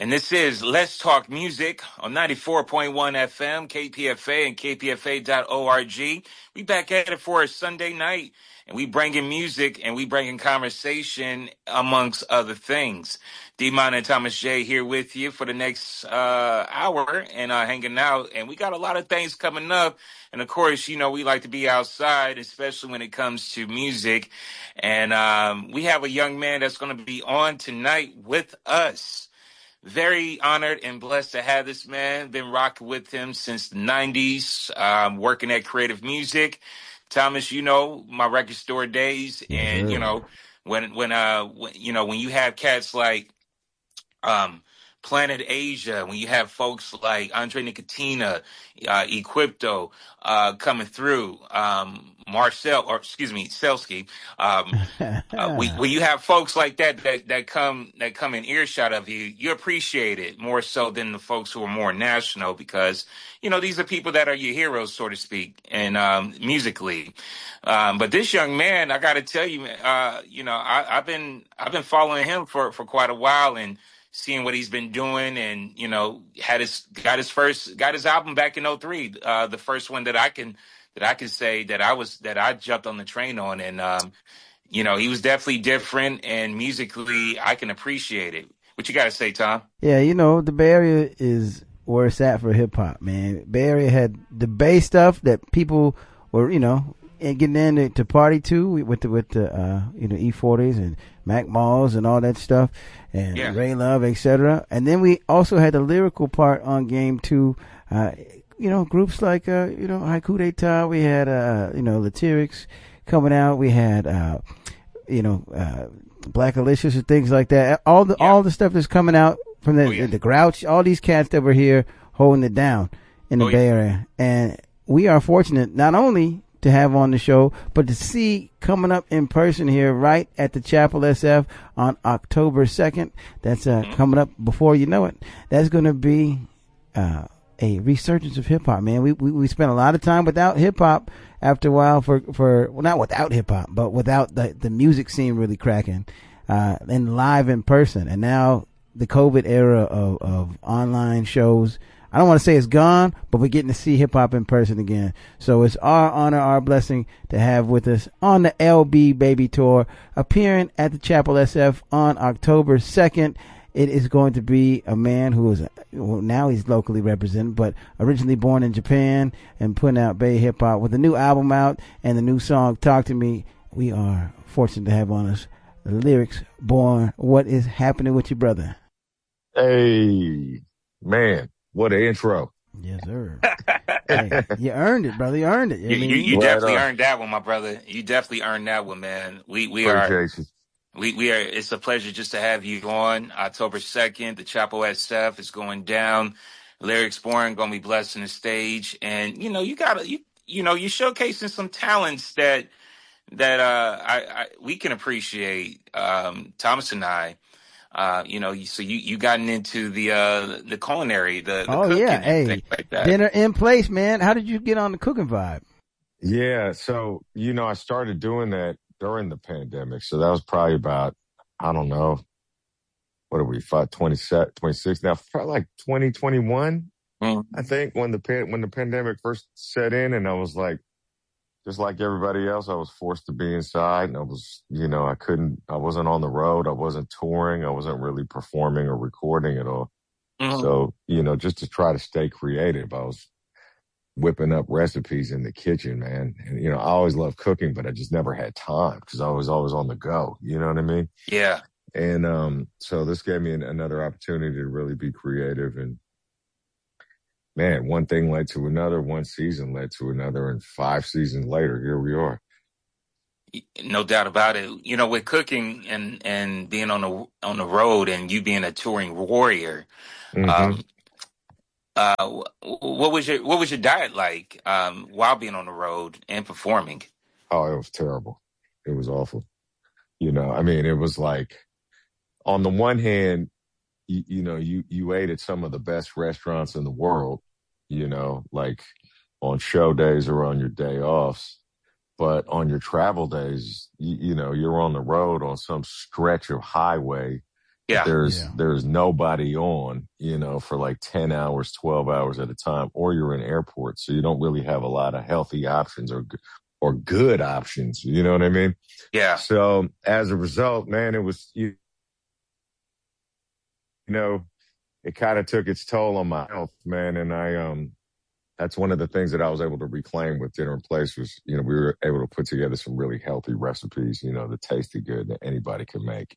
And this is Let's Talk Music on 94.1 FM, KPFA, and kpfa.org. We back at it for a Sunday night, and we bringing music and we bringing conversation amongst other things. D-Mon and Thomas J here with you for the next hour and hanging out. And we got a lot of things coming up. And of course, you know, we like to be outside, especially when it comes to music. And we have a young man that's going to be on tonight with us. Very honored and blessed to have this man. Been rocking with him since the 90s, working at Creative Music. Thomas, you know, my record store days. And, you know, when you have cats like Planet Asia, when you have folks like Andre Nicotina, Equipto coming through, Selsky, when you have folks like that come in earshot of you, you appreciate it more so than the folks who are more national, because you know these are people that are your heroes, so to speak, and musically. But this young man, I got to tell you, I've been following him for quite a while and seeing what he's been doing, and you know, got his album back in '03, the first one that I can say that I jumped on the train on, and you know, he was definitely different, and musically I can appreciate it. What you got to say, Tom? Yeah, you know, the Bay Area is where it's at for hip hop, man. Bay Area had the Bay stuff that people were, you know, and getting in to party to with the E40s and Mac Malls and all that stuff, and Ray Love, etc. And then we also had the lyrical part on Game 2. You know, groups like Haiku d'Etat. We had Latyrix coming out. We had Black Alicious and things like that. All the stuff that's coming out from the Grouch. All these cats that were here holding it down in the Bay Area, and we are fortunate not only to have on the show, but to see coming up in person here right at the Chapel SF on October 2nd. That's coming up before you know it. That's going to be a resurgence of hip hop, man. We spent a lot of time without hip hop after a while not without hip hop, but without the music scene really cracking, and live in person. And now the COVID era of online shows, I don't want to say it's gone, but we're getting to see hip hop in person again. So it's our honor, our blessing to have with us on the LB Baby Tour, appearing at the Chapel SF on October 2nd. It is going to be a man who is, now he's locally represented, but originally born in Japan and putting out Bay hip hop with a new album out and the new song Talk to Me. We are fortunate to have on us the Lyrics Born. What is happening with you, brother? Hey, man. What an intro. Yes, sir. Hey, you earned it, brother. You earned it. You definitely earned that one, my brother. You definitely earned that one, man. We are. It's a pleasure just to have you on October 2nd. The Chapel SF is going down. Lyrics Born going to be blessing the stage, and you know you're showcasing some talents that we can appreciate. Thomas and I. So you gotten into the culinary, the cooking and things like that. Dinner in place, man. How did you get on the cooking vibe? Yeah, so I started doing that during the pandemic. So that was probably about, I don't know, what are we, 26 now? Probably like 2021, I think, when the pandemic first set in, and I was like, just like everybody else, I was forced to be inside, and I was, I wasn't on the road. I wasn't touring. I wasn't really performing or recording at all. Mm-hmm. So, just to try to stay creative, I was whipping up recipes in the kitchen, man. And, I always loved cooking, but I just never had time because I was always on the go. You know what I mean? Yeah. And, so this gave me another opportunity to really be creative, and, man, one thing led to another, one season led to another, and 5 seasons later, here we are. No doubt about it. With cooking and being on the road, and you being a touring warrior, mm-hmm. What was your diet like while being on the road and performing? Oh, it was terrible. It was awful. It was like, on the one hand, you ate at some of the best restaurants in the world, like on show days or on your day offs. But on your travel days, you're on the road on some stretch of highway Yeah. There's nobody on, for like 10 hours, 12 hours at a time, or you're in airports. So you don't really have a lot of healthy options or good options. You know what I mean? Yeah. So as a result, man, it was, it kind of took its toll on my health, man. And that's one of the things that I was able to reclaim with Dinner in Place was, we were able to put together some really healthy recipes, that tasted good that anybody could make,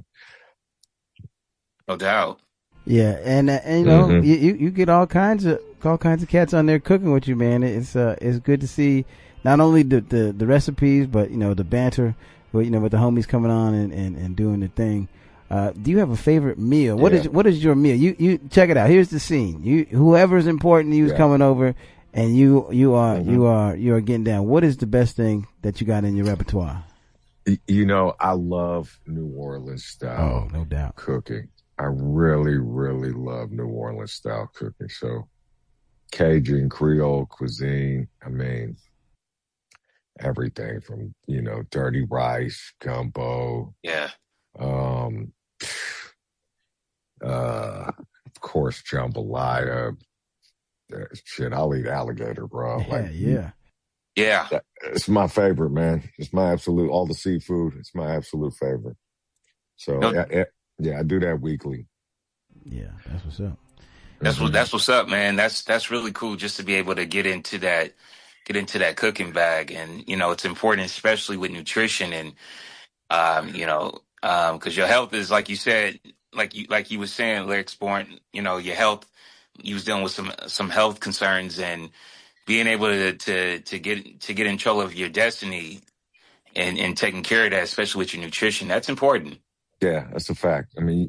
No doubt. Yeah, and you get all kinds of cats on there cooking with you, man. It's good to see not only the recipes, but the banter, with the homies coming on and doing the thing. Do you have a favorite meal? What is your meal? You check it out. Here's the scene. Whoever's important to you is coming over, and you are getting down. What is the best thing that you got in your repertoire? I love New Orleans style. Oh, no doubt. Cooking. I really, really love New Orleans style cooking. So Cajun, Creole cuisine. I mean, everything from, dirty rice, gumbo. Yeah. Of course, jambalaya. Shit, I'll eat alligator, bro. Yeah. It's my favorite, man. It's my absolute, all the seafood. It's my absolute favorite. So, I do that weekly. Yeah, that's what's up. That's what's up, man. That's really cool just to be able to get into that cooking bag. And, it's important, especially with nutrition and, cause your health is, like you said, like you was saying, Lyrics Born, your health, you was dealing with some health concerns, and being able to get in control of your destiny and taking care of that, especially with your nutrition, that's important. Yeah, that's a fact. I mean,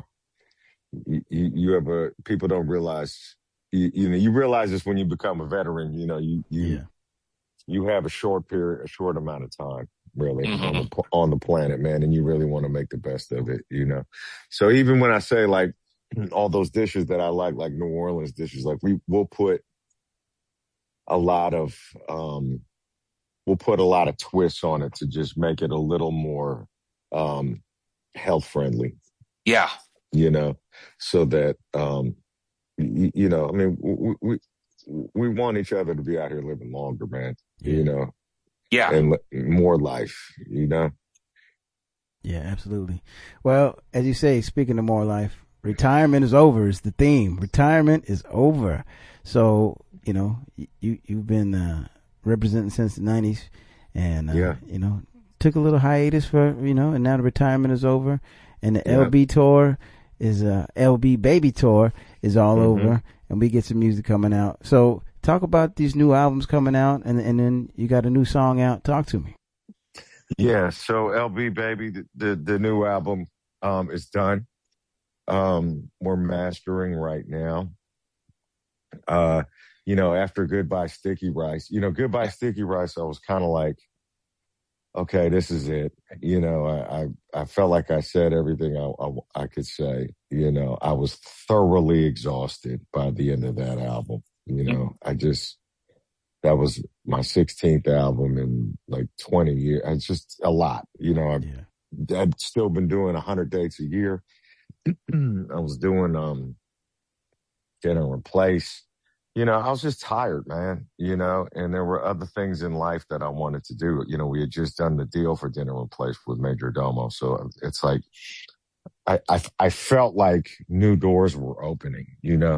people don't realize, you realize this when you become a veteran, you have a short amount of time, really, on the planet, man, and you really want to make the best of it, So even when I say like all those dishes that I like New Orleans dishes, like we'll put a lot of twists on it to just make it a little more health friendly. Yeah. So that I mean, we want each other to be out here living longer, man. Yeah. And more life, Yeah, absolutely. Well, as you say, speaking of more life, retirement is over is the theme. Retirement is over. So, you've been representing since the 90s, and took a little hiatus for, and now the retirement is over, and the LB tour is LB Baby tour is all over, and we get some music coming out. So talk about these new albums coming out, and then you got a new song out. Talk to me. Yeah, so LB Baby, the new album is done. We're mastering right now. After Goodbye Sticky Rice, Goodbye Sticky Rice, I was kind of like, okay, this is it. I felt like I said everything I could say. I was thoroughly exhausted by the end of that album. That was my 16th album in like 20 years. It's just a lot. I've still been doing 100 dates a year. I was doing Dinner in Place. I was just tired, man, and there were other things in life that I wanted to do. We had just done the deal for Dinner in Place with Major Domo. So it's like, I felt like new doors were opening,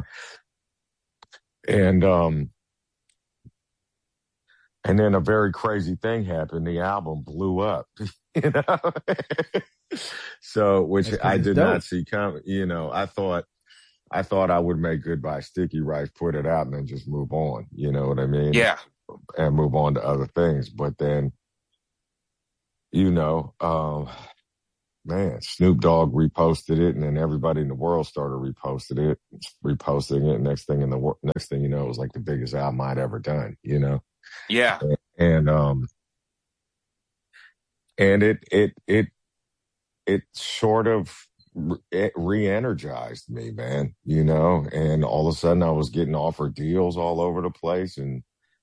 and then a very crazy thing happened. The album blew up, So, which I did not see coming, I thought I would make Goodbye Sticky Rice, put it out, and then just move on. You know what I mean? Yeah. And move on to other things. But then, man, Snoop Dogg reposted it, and then everybody in the world started reposting it. Next thing you know, it was like the biggest album I'd ever done. Yeah. And it sort of re-energized me, man, and all of a sudden I was getting offered deals all over the place, and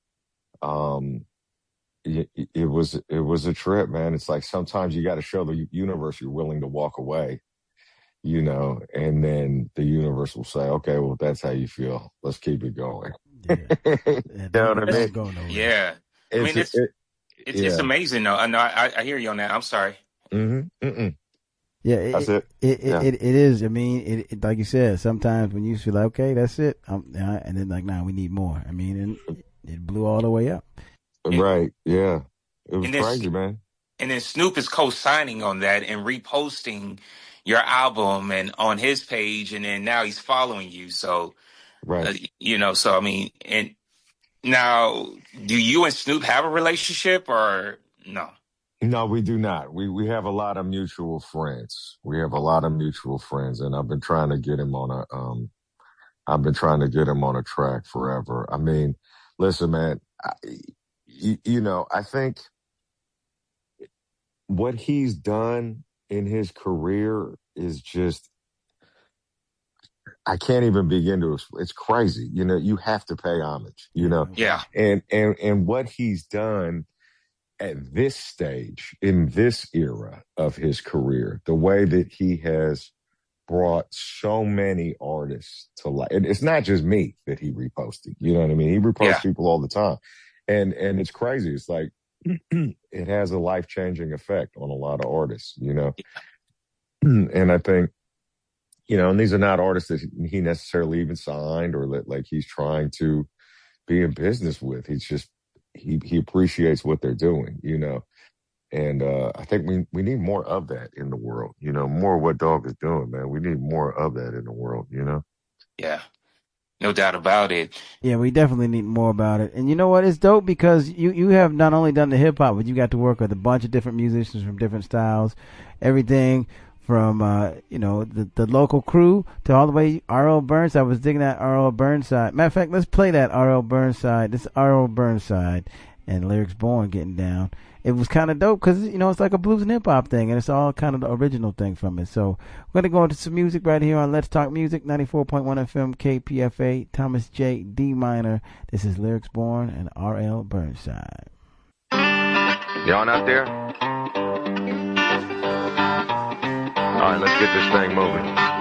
it was a trip, man. It's like sometimes you got to show the universe you're willing to walk away, you know, and then the universe will say, okay, well, if that's how you feel, let's keep it going. Yeah. You Yeah, know what I don't mean? go nowhere. Yeah. I It's mean, it, it's yeah. amazing though. I know. I hear you on that. I'm sorry. Mm-hmm. Mm-mm. Yeah, That's it. Yeah. it is. I mean, like you said, sometimes when you feel like, okay, that's it, and then like, nah, we need more. I mean, and it blew all the way up. Right. Yeah. It was And then crazy, man. and then Snoop is co-signing on that and reposting your album and on his page, and then now he's following you. So, Right. so I mean, and now, do you and Snoop have a relationship or no? No, we do not. We have a lot of mutual friends. We have a lot of mutual friends, and I've been trying to get him on a track forever. I mean, listen, man, I think what he's done in his career is just, I can't even begin to, it's crazy. You know, you have to pay homage, you know, Yeah. and what he's done at this stage, in this era of his career, the way that he has brought so many artists to life. And it's not just me that he reposted. You know what I mean? He reposts people all the time. And it's crazy. It's like it has a life-changing effect on a lot of artists, you know? And I think, and these are not artists that he necessarily even signed or that like he's trying to be in business with. He's just, he appreciates what they're doing, you know? And I think we need more of that in the world, you know, more of what Dog is doing, man. We need more of that in the world, you know? Yeah. No doubt about it. Yeah, we definitely need more about it. And you know what? It's dope because you have not only done the hip hop, but you got to work with a bunch of different musicians from different styles. Everything from, the local crew to all the way R.L. Burnside. I was digging that R.L. Burnside. Matter of fact, let's play that R.L. Burnside. This is R.L. Burnside and Lyrics Born getting down. It was kind of dope because, it's like a blues and hip hop thing, and it's all kind of the original thing from it. So we're going to go into some music right here on Let's Talk Music, 94.1 FM, KPFA, Thomas J. D. Minor. This is Lyrics Born and R.L. Burnside. Y'all out there? All right, let's get this thing moving.